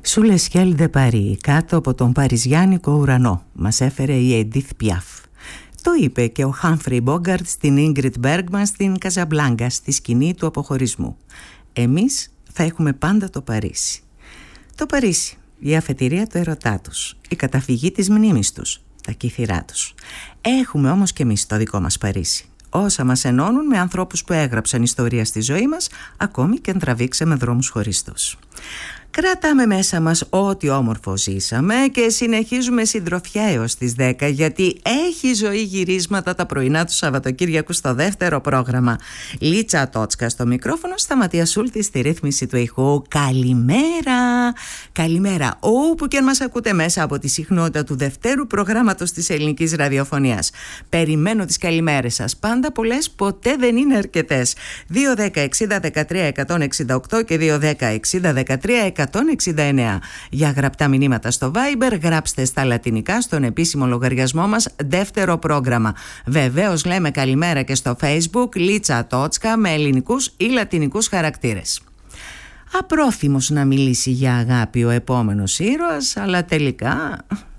Sous le ciel de Paris, κάτω από τον παριζιάνικο ουρανό, μας έφερε η Edith Piaf. Το είπε και ο Humphrey Bogart στην Ingrid Bergman στην Καζαμπλάνκα, στη σκηνή του αποχωρισμού. Εμείς θα έχουμε πάντα το Παρίσι. Το Παρίσι, η αφετηρία του ερωτά τους, η καταφυγή της μνήμης τους, τα κύθυρά τους. Έχουμε όμως και εμείς το δικό μας Παρίσι. Όσα μας ενώνουν με ανθρώπους που έγραψαν ιστορία στη ζωή μας, ακόμη και αν τραβήξαμε δρόμους χωριστούς. Κρατάμε μέσα μας ό,τι όμορφο ζήσαμε και συνεχίζουμε συντροφιά έως τις 10, γιατί έχει ζωή γυρίσματα τα πρωινά του Σαββατοκύριακου στο δεύτερο πρόγραμμα. Λίτσα Τότσκα στο μικρόφωνο, Σταματία Σούλτη στη ρύθμιση του ήχου. Καλημέρα! Καλημέρα όπου και αν μας ακούτε μέσα από τη συχνότητα του δευτέρου προγράμματος της ελληνικής ραδιοφωνίας. Περιμένω τις καλημέρες σας. Πάντα πολλές, ποτέ δεν είναι αρκετές. 2-10-60-13-168 και 2-10-60-13-169. Για γραπτά μηνύματα στο Viber, γράψτε στα λατινικά στον επίσημο λογαριασμό μας δεύτερο πρόγραμμα. Βεβαίως λέμε καλημέρα και στο Facebook, Λίτσα Τότσκα, με ελληνικούς ή λατινικούς χαρακτήρες. Απρόθυμος να μιλήσει για αγάπη ο επόμενος ήρωας, αλλά τελικά